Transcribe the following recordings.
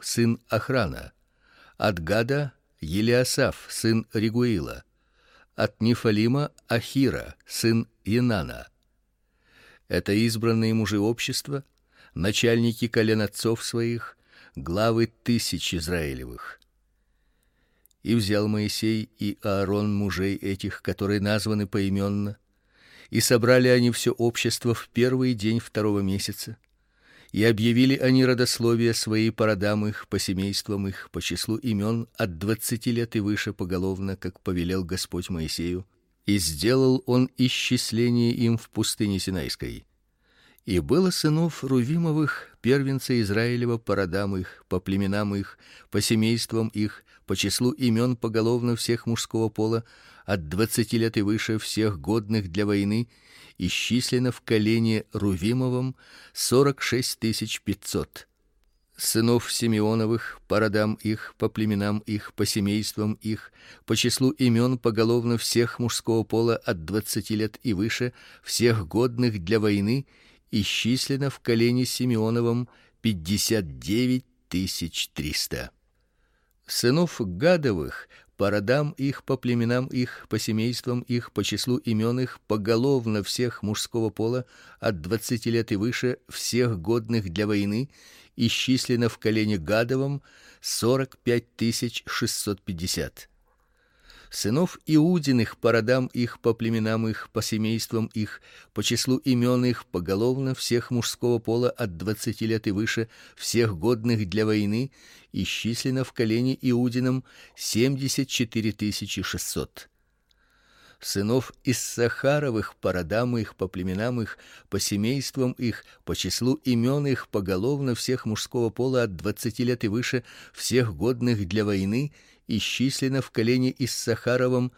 сын Охрана, от Гада Елиасаф, сын Регуила, от Нефалима Ахира, сын Енана. Это избранные мужи общества, начальники колен отцов своих, главы тысяч Израилевых. И взял Моисей и Аарон мужей этих, которые названы поименно, и собрали они все общество в первый день второго месяца, и объявили они родословия свои по родам их, по семействам их, по числу имен от 20 лет и выше поголовно, как повелел Господь Моисею, и сделал он исчисление им в пустыне Синайской. И было сынов Рувимовых, первенца Израилева, по родам их, по племенам их, по семействам их, по числу имен поголовно всех мужского пола, от 20 лет и выше, всех годных для войны, исчислено в колене Рувимовом 46 500. Сынов Симеоновых, по родам их, по племенам их, по семействам их, по числу имен поголовно всех мужского пола от 20 лет и выше, всех годных для войны, исчислено в колене Симеоновом 59 300. Сынов Гадовых, по родам их, по племенам их, по семействам их, по числу имен их, поголовно всех мужского пола от 20 лет и выше, всех годных для войны, исчислено в колене Гадовом 45 650. Сынов Иудиных, по родам их, по племенам их, по семействам их, по числу имен их, поголовно всех мужского пола от 20 лет и выше, всех годных для войны, исчислено в колене Иудином 74 600. Сынов Иссахаровых, по родам их, по племенам их, по семействам их, по числу имен их, поголовно всех мужского пола от 20 лет и выше, всех годных для войны, исчислено в колене Иссахаровом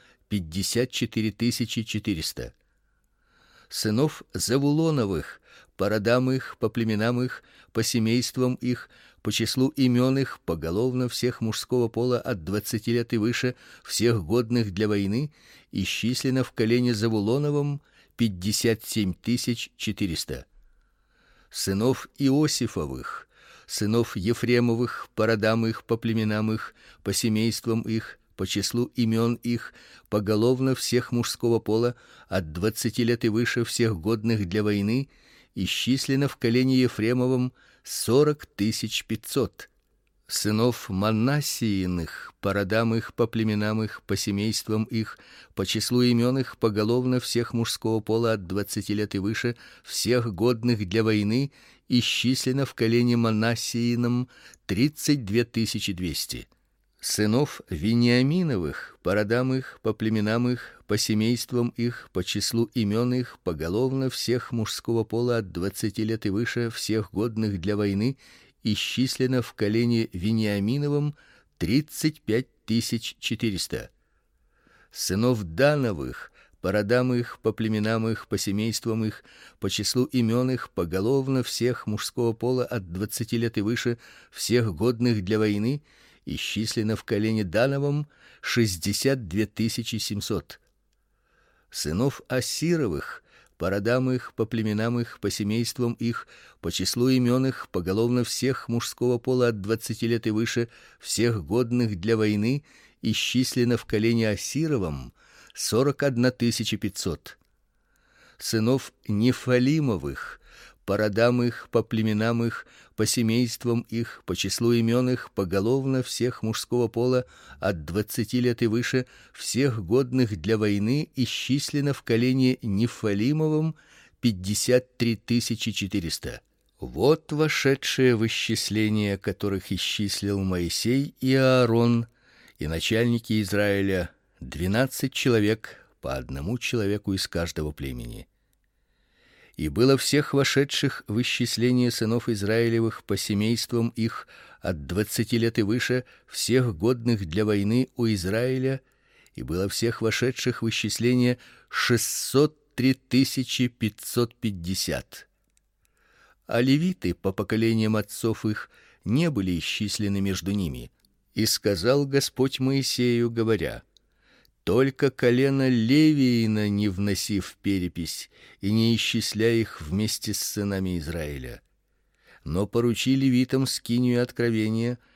54 400. Сынов Завулоновых, по родам их, по племенам их, по семействам их, по числу имен их, поголовно всех мужского пола от 20 лет и выше, всех годных для войны, исчислено в колене Завулоновом 57 400. Сынов Иосифовых, сынов Ефремовых, по родам их, по племенам их, по семействам их, по числу имен их, поголовно всех мужского пола от 20 лет и выше, всех годных для войны, исчислено в колене Ефремовом 40 500. Сынов Манассииных, по родам их, по племенам их, по семействам их, по числу имен их, поголовно всех мужского пола от 20 лет и выше, всех годных для войны, исчислено в колене Манассиином 32 200. Сынов Вениаминовых, по родам их, по племенам их, по семействам их, по числу имен их, поголовно всех мужского пола от 20 лет и выше, всех годных для войны, исчислено в колене Вениаминовом 35 400. Сынов Дановых, по родам их, по племенам их, по семействам их, по числу имен их, поголовно всех мужского пола от 20 лет и выше, всех годных для войны, исчислено в колене Дановом 62 700. Сынов Асировых, по родам их, по племенам их, по семействам их, по числу имен их, поголовно всех мужского пола от 20 лет и выше, всех годных для войны, исчислено в колене Асировом 41 500. Сынов Нефалимовых, по родам их, по племенам их, по семействам их, по числу имен их, поголовно всех мужского пола от 20 лет и выше, всех годных для войны, исчислено в колене Нефалимовом 53 400. Вот вошедшие в исчисление, которых исчислил Моисей и Аарон, и начальники Израиля, 12 человек, по одному человеку из каждого племени. И было всех вошедших в исчисление сынов Израилевых по семействам их от 20 лет и выше, всех годных для войны у Израиля, и было всех вошедших в исчисление 603 550. А левиты по поколениям отцов их не были исчислены между ними. И сказал Господь Моисею, говоря: только колено Левиина не вноси в перепись и не исчисляй их вместе с сынами Израиля. Но поручи левитам скинию откровения